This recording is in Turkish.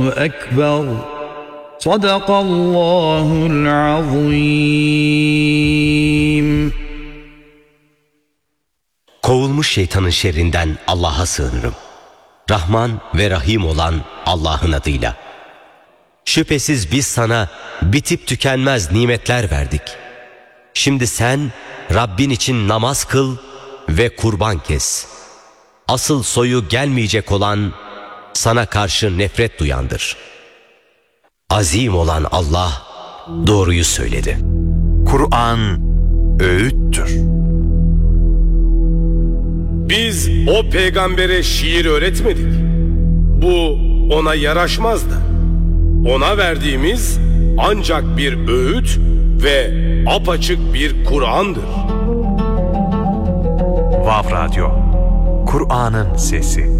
أكبر صدق الله العظيم. Kovulmuş şeytanın şerrinden Allah'a sığınırım. Rahman ve Rahim olan Allah'ın adıyla. Şüphesiz biz sana bitip tükenmez nimetler verdik. Şimdi sen Rabbin için namaz kıl ve kurban kes. Asıl soyu gelmeyecek olan sana karşı nefret duyandır. Azim olan Allah doğruyu söyledi. Kur'an öğüttür. Biz o peygambere şiir öğretmedik. Bu ona yaraşmazdı. Ona verdiğimiz ancak bir öğüt ve apaçık bir Kur'an'dır. Vav Radyo, Kur'an'ın sesi.